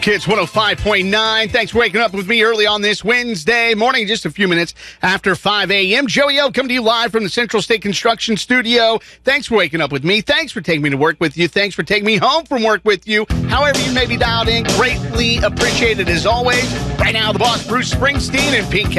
Kids 105.9. Thanks for waking up with me early on this Wednesday morning, just a few minutes after 5 a.m. Joey O coming to you live from the Central State Construction Studio. Thanks for waking up with me. Thanks for taking me to work with you. Thanks for taking me home from work with you. However you may be dialed in, greatly appreciated as always. Right now, the boss, Bruce Springsteen, and Pink